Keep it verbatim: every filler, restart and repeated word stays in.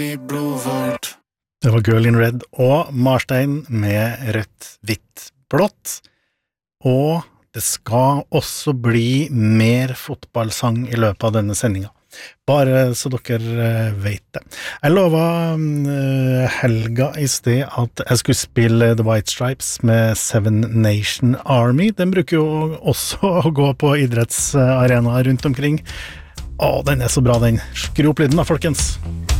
Det var Girl in Red og Marstein med rødt, hvitt, blått. Og det skal også bli mer fotballsang i løpet av denne sendingen. Bare så dere vet det. Jeg lovet uh, Helga i sted at jeg skulle spille The White Stripes med Seven Nation Army. Den bruker jo også å gå på idrettsarenaer rundt omkring. Å, den er så bra den. Skru opp lyden da, folkens.